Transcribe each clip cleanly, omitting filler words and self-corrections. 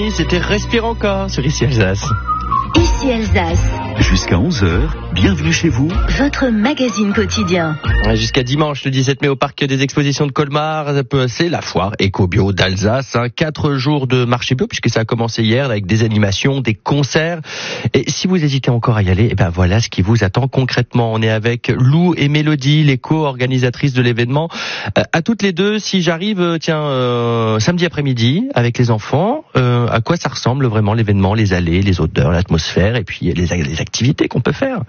Johnny, c'était Respire encore sur Ici Alsace. Ici Alsace. Jusqu'à 11h, bienvenue chez vous. Votre magazine quotidien. Jusqu'à dimanche, le 17 mai, au parc des expositions de Colmar, c'est la foire éco-bio d'Alsace. 4 jours de marché bio, puisque ça a commencé hier avec des animations, des concerts. Et si vous hésitez encore à y aller, voilà ce qui vous attend concrètement. On est avec Lou et Mélodie, les co-organisatrices de l'événement. À toutes les deux, si j'arrive, samedi après-midi, avec les enfants, à quoi ça ressemble vraiment l'événement, les allées, les odeurs, l'atmosphère, et puis les activités qu'on peut faire?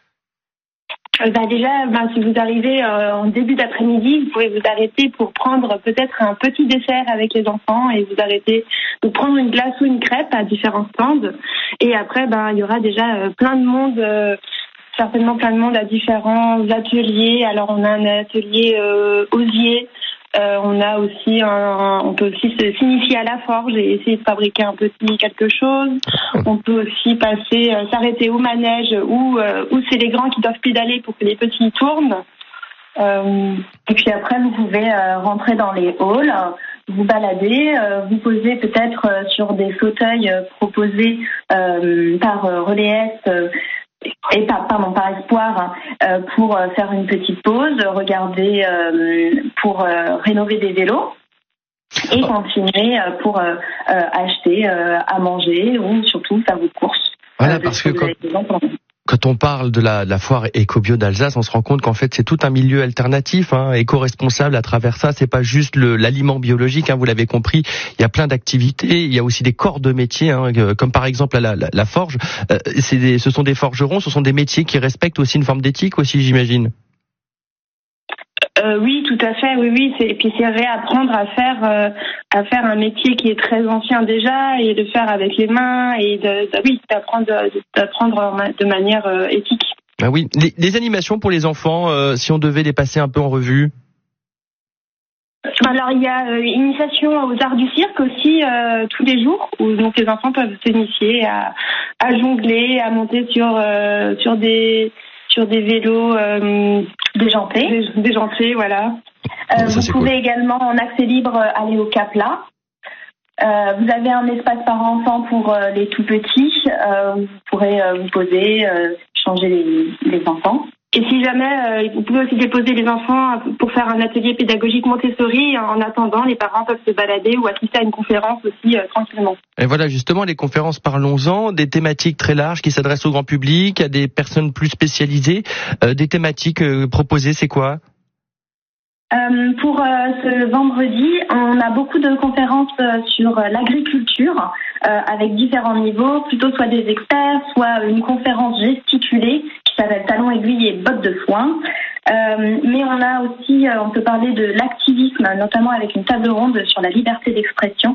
Déjà, si vous arrivez en début d'après-midi, vous pouvez vous arrêter pour prendre peut-être un petit dessert avec les enfants et vous prendre une glace ou une crêpe à différents stands. Et après, il y aura déjà plein de monde, certainement plein de monde à différents ateliers. Alors, on a un atelier osier. On peut aussi s'initier à la forge et essayer de fabriquer un petit quelque chose. On peut aussi s'arrêter au manège où c'est les grands qui doivent pédaler pour que les petits tournent. Et puis après, vous pouvez rentrer dans les halls, vous balader, vous poser peut-être sur des fauteuils proposés par Relais par Espoir pour faire une petite pause, regarder pour rénover des vélos et continuer pour acheter à manger ou surtout faire vos courses. Voilà, parce que quand on parle de la foire éco-bio d'Alsace, on se rend compte qu'en fait c'est tout un milieu alternatif, éco-responsable à travers ça. C'est pas juste l'aliment biologique, vous l'avez compris. Il y a plein d'activités, il y a aussi des corps de métiers, comme par exemple la forge. Ce sont des forgerons, ce sont des métiers qui respectent aussi une forme d'éthique aussi, j'imagine. Oui, tout à fait. Oui. Et puis c'est réapprendre à faire un métier qui est très ancien déjà et de faire avec les mains et d'apprendre de manière éthique. Ah oui, les animations pour les enfants, si on devait les passer un peu en revue. Alors il y a initiation aux arts du cirque aussi tous les jours où donc les enfants peuvent s'initier à jongler, à monter sur des vélos déjantés, voilà. Vous pouvez également en accès libre aller au Capla. Vous avez un espace par enfant pour les tout petits. Vous pourrez vous poser, changer les enfants. Et si jamais, vous pouvez aussi déposer les enfants pour faire un atelier pédagogique Montessori. En attendant, les parents peuvent se balader ou assister à une conférence aussi tranquillement. Et voilà, justement, les conférences, parlons-en, des thématiques très larges qui s'adressent au grand public, à des personnes plus spécialisées. Des thématiques proposées, c'est quoi ? Pour ce vendredi, on a beaucoup de conférences sur l'agriculture avec différents niveaux, plutôt soit des experts, soit une conférence gesticulée qui s'appelle Talons, aiguilles et bottes de foin. Mais on peut parler de l'activisme, notamment avec une table ronde sur la liberté d'expression.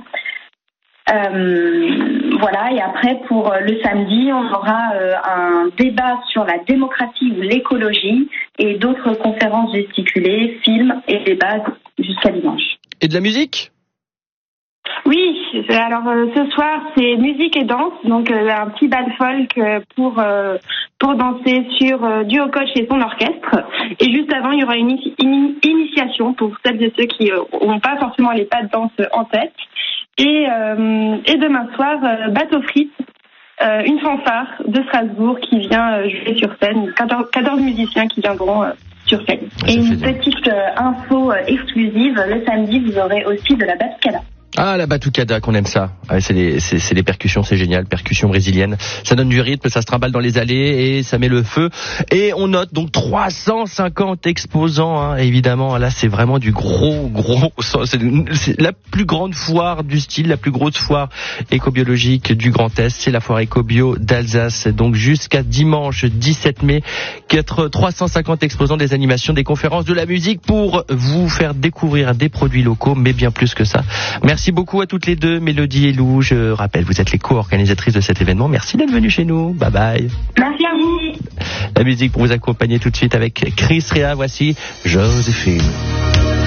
Et après pour le samedi, on aura un débat sur la démocratie ou l'écologie et d'autres conférences gesticulées, films et débats jusqu'à dimanche. Et de la musique ? Oui, alors ce soir c'est musique et danse, donc un petit bal folk pour danser sur Duo Coach et son orchestre. Et juste avant, il y aura une initiation pour celles et ceux qui n'ont pas forcément les pas de danse en tête. Et demain soir, Bateau Frites, une fanfare de Strasbourg qui vient jouer sur scène, 14 musiciens qui viendront sur scène. Et une petite info exclusive, le samedi, vous aurez aussi de la batucada. Ah, la batucada, qu'on aime ça. C'est les percussions, c'est génial, percussions brésiliennes. Ça donne du rythme, ça se trimballe dans les allées et ça met le feu. Et on note donc 350 exposants, évidemment. Là, c'est vraiment du gros. C'est la plus grande foire du style, la plus grosse foire éco-biologique du Grand Est. C'est la foire éco-bio d'Alsace. Donc jusqu'à dimanche 17 mai, 350 exposants, des animations, des conférences, de la musique pour vous faire découvrir des produits locaux, mais bien plus que ça. Merci beaucoup à toutes les deux, Mélodie et Lou. Je rappelle, vous êtes les co-organisatrices de cet événement. Merci d'être venues chez nous. Bye bye. Merci à vous. La musique pour vous accompagner tout de suite avec Chris Rea. Voici Joséphine.